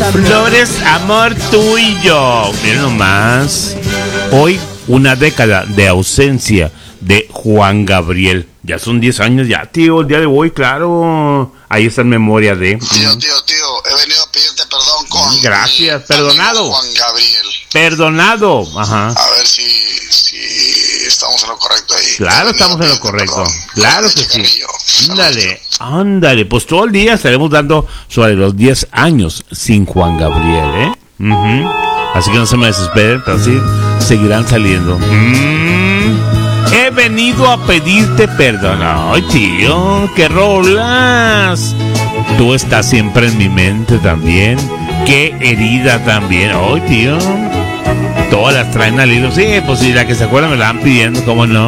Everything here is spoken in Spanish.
Flores, amor tuyo. Miren nomás. Hoy, una década de ausencia de Juan Gabriel. Ya son 10 años ya, tío, el día de hoy, claro. Ahí está en memoria de... Tío, he venido a pedirte perdón con... Gracias, perdonado. Juan Gabriel. Perdonado, ajá. A ver si estamos en lo correcto ahí. Claro, estamos en lo correcto. Perdón. Claro que sí. Ándale. Pues todo el día estaremos dando sobre los 10 años sin Juan Gabriel, ¿eh? Así que no se me desesperen, pero sí seguirán saliendo. He venido a pedirte perdón. Ay, tío, qué rolas. Tú estás siempre en mi mente también. Qué herida también. Ay, tío. Todas las traen al hilo. Sí, pues si la que se acuerda me la van pidiendo, ¿cómo no?